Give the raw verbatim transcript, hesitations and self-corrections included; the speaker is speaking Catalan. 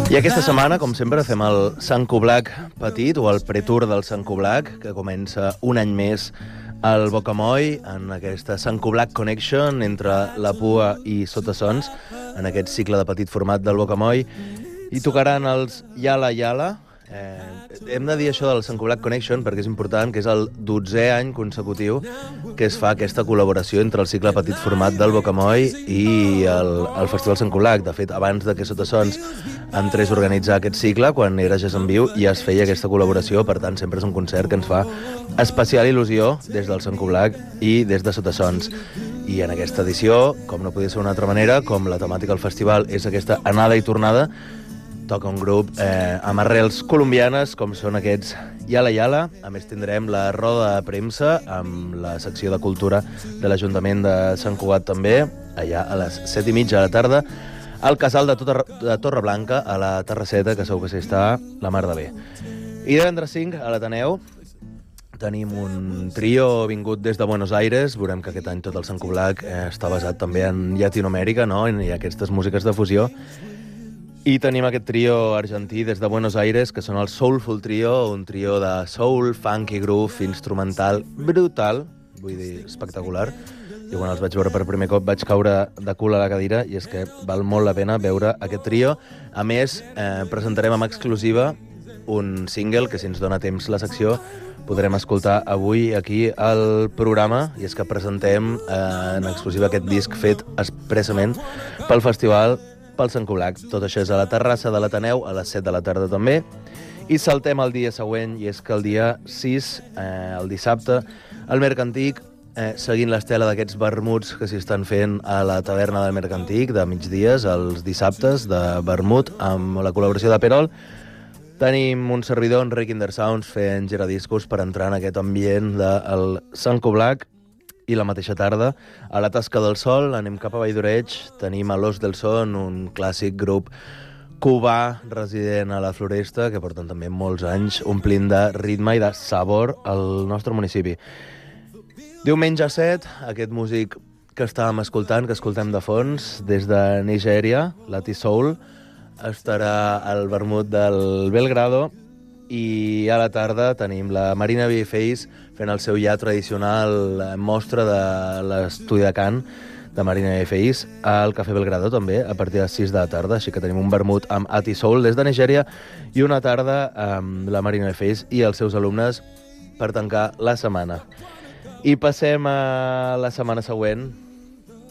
I aquesta setmana, com sempre, fem el Sant Coblac petit, o el pretour del Sant Coblac, que comença un any més al Bocamoll, en aquesta Sant Coblac Connection entre la Pua i Sotasons, en aquest cicle de petit format del Bocamoll. I tocaran els Yala Yala. Eh, hem de dir això del Sant Coblac Connection perquè és important, que és el dotzè any consecutiu que es fa aquesta col·laboració entre el cicle petit format del Bocamoll i el, el Festival Sant Coblac. De fet, abans de que Sotasons entrés a organitzar aquest cicle, quan era Jazz en Viu, ja es feia aquesta col·laboració. Per tant, sempre és un concert que ens fa especial il·lusió des del Sant Coblac i des de Sotasons. I en aquesta edició, com no podia ser d'una altra manera, com la temàtica del festival és aquesta anada i tornada, toca un grup eh, amb arrels colombianes, com són aquests Yala Yala. A més, tindrem la roda de premsa amb la secció de cultura de l'Ajuntament de Sant Cugat també, allà a les set i mitja de la tarda, al casal de, Torre, de Torreblanca, a la Terrasseta, que segur que s'hi està la mar de bé. I divendres cinc, a l'Ateneu, tenim un trio vingut des de Buenos Aires. Veurem que aquest any tot el Sant Coblac eh, està basat també en Llatinoamèrica, no? I aquestes músiques de fusió. I tenim aquest trio argentí des de Buenos Aires, que són el Soulful Trio, un trio de soul, funky, groove, instrumental brutal, vull dir, espectacular. I quan els vaig veure per primer cop vaig caure de cul a la cadira, i és que val molt la pena veure aquest trio. A més, eh, presentarem amb exclusiva un single que, si ens dona temps la secció, podrem escoltar avui aquí al programa, i és que presentem eh, en exclusiva aquest disc fet expressament pel festival, pel Sant Coblac. Tot això és a la terrassa de l'Ateneu, a les set de la tarda també. I saltem al dia següent, i és que el dia sis, eh, el dissabte, al Mercantic, eh, seguint l'estela d'aquests vermuts que s'hi estan fent a la taverna del Mercantic, de migdies, els dissabtes, de vermut, amb la col·laboració de Perol, tenim un servidor, en Enric Indersounds, fent giradiscos per entrar en aquest ambient del Sant Coblac. I la mateixa tarda, a la Tasca del Sol, anem cap a Vall d'Oreig, tenim a Los del Son, un clàssic grup cubà resident a la Floresta, que porten també molts anys omplint de ritme i de sabor al nostre municipi. Diumenge set, aquest músic que estàvem escoltant, que escoltem de fons, des de Nigèria, Lati Soul, estarà al vermut del Belgrado. I a la tarda tenim la Marina Vieface fent el seu ja tradicional mostra de l'estudi de cant de Marina Vieface al Cafè Belgrado també, a partir de les sis de la tarda. Així que tenim un vermut amb Ati Soul des de Nigèria i una tarda amb la Marina Vieface i els seus alumnes per tancar la setmana. I passem a la setmana següent,